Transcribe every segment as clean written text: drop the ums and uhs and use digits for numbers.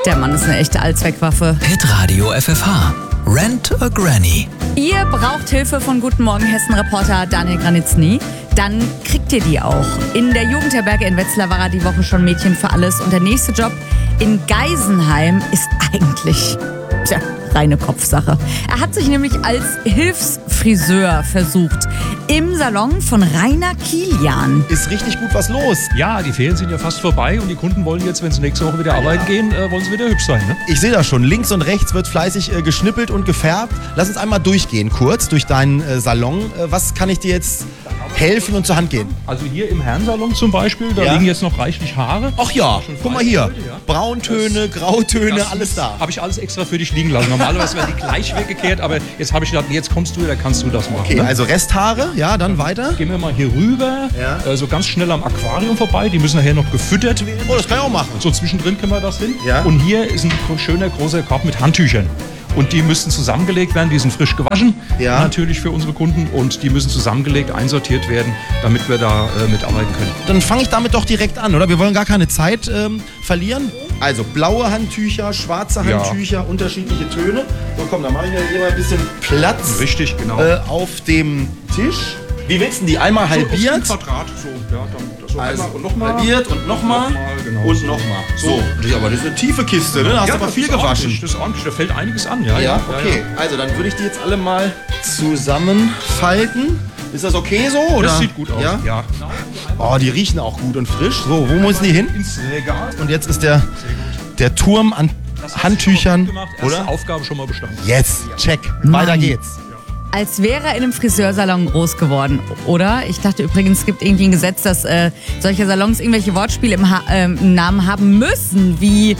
Der Mann ist eine echte Allzweckwaffe. Hitradio FFH. Rent a Granny. Ihr braucht Hilfe von Guten Morgen Hessen-Reporter Daniel Granitzny. Dann kriegt ihr die auch. In der Jugendherberge in Wetzlar war er die Woche schon Mädchen für alles. Und der nächste Job in Geisenheim ist eigentlich, reine Kopfsache. Er hat sich nämlich als Hilfsfriseur versucht. Im Salon von Rainer Kilian. Ist richtig gut was los. Ja, die Ferien sind ja fast vorbei und die Kunden wollen jetzt, wenn sie nächste Woche wieder arbeiten gehen, wollen sie wieder hübsch sein. Ne? Ich sehe das schon. Links und rechts wird fleißig geschnippelt und gefärbt. Lass uns einmal durchgehen, kurz durch deinen Salon. Was kann ich dir jetzt helfen und zur Hand gehen? Also hier im Herrensalon zum Beispiel, da liegen jetzt noch reichlich Haare. Ach ja, guck mal hier. Heute, ja. Brauntöne, Grautöne, alles da. Habe ich alles extra für dich liegen lassen. Normalerweise wären die gleich weggekehrt, aber jetzt habe ich gedacht, jetzt kommst du, da kannst du das machen. Okay, ne? also Resthaare, ja, dann weiter. Gehen wir mal hier rüber, so ganz schnell am Aquarium vorbei. Die müssen nachher noch gefüttert werden. Oh, das kann ich auch machen. So zwischendrin können wir das hin. Ja. Und hier ist ein schöner großer Korb mit Handtüchern. Und die müssen zusammengelegt werden, die sind frisch gewaschen, natürlich für unsere Kunden. Und die müssen zusammengelegt, einsortiert werden, damit wir da mitarbeiten können. Dann fange ich damit doch direkt an, oder? Wir wollen gar keine Zeit verlieren. Also blaue Handtücher, schwarze Handtücher, unterschiedliche Töne. So komm, dann mache ich mir hier mal ein bisschen Platz. Richtig, genau. Auf dem Tisch. Wie willst du die? Einmal halbiert? So, Quadrat, so, ja, dann so Also einmal und nochmal. halbiert und nochmal Genau. und nochmal. So, aber das ist eine tiefe Kiste, ne? Da hast du aber viel gewaschen. Das ist ordentlich, da fällt einiges an. Ja, okay. Also dann würde ich die jetzt alle mal zusammenfalten. Ist das okay so? Oder? Das sieht gut aus. Ja? Oh, die riechen auch gut und frisch. So, wo müssen die hin? Ins Regal. Und jetzt ist der Turm an Handtüchern, oder? Aufgabe schon mal bestanden. Yes, check. Weiter geht's. Als wäre er in einem Friseursalon groß geworden, oder? Ich dachte übrigens, es gibt irgendwie ein Gesetz, dass solche Salons irgendwelche Wortspiele im Namen haben müssen, wie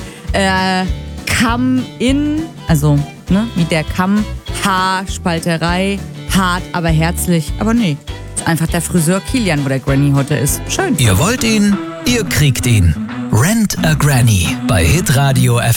Come in, also wie der Kamm, Haarspalterei, hart, aber herzlich. Aber nee, ist einfach der Friseur Kilian, wo der Granny heute ist. Schön. Ihr wollt ihn, ihr kriegt ihn. Rent a Granny bei Hitradio FFH.